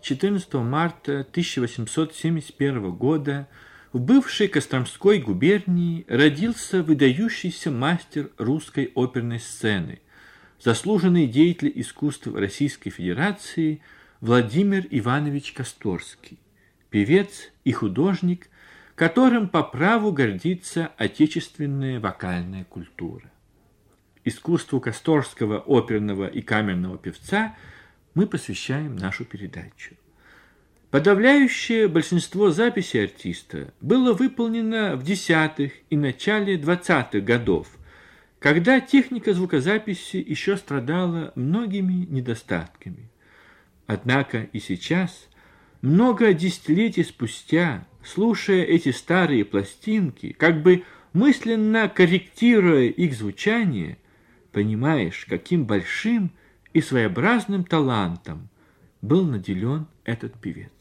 14 марта 1871 года в бывшей Костромской губернии родился выдающийся мастер русской оперной сцены, заслуженный деятель искусств Российской Федерации Владимир Иванович Косторский, певец и художник, которым по праву гордится отечественная вокальная культура. Искусству Косторского оперного и камерного певца мы посвящаем нашу передачу. Подавляющее большинство записей артиста было выполнено в 10-х и начале 20-х годов, когда техника звукозаписи еще страдала многими недостатками. Однако и сейчас, много десятилетий спустя, слушая эти старые пластинки, как бы мысленно корректируя их звучание, понимаешь, каким большим и своеобразным талантом был наделен этот певец.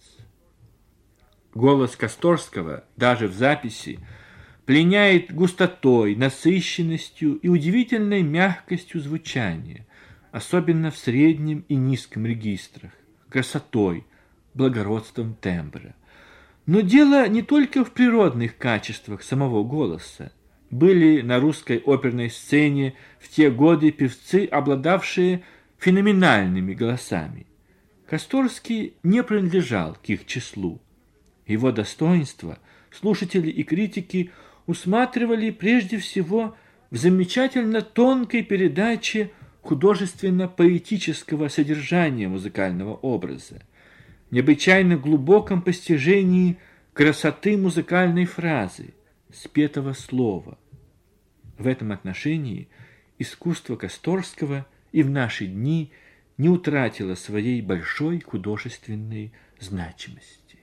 Голос Косторского даже в записи пленяет густотой, насыщенностью и удивительной мягкостью звучания, особенно в среднем и низком регистрах, красотой, благородством тембра. Но дело не только в природных качествах самого голоса. Были на русской оперной сцене в те годы певцы, обладавшие феноменальными голосами. Косторский не принадлежал к их числу. Его достоинства слушатели и критики усматривали прежде всего в замечательно тонкой передаче художественно-поэтического содержания музыкального образа, необычайно глубоком постижении красоты музыкальной фразы, спетого слова. В этом отношении искусство Косторского и в наши дни не утратило своей большой художественной значимости.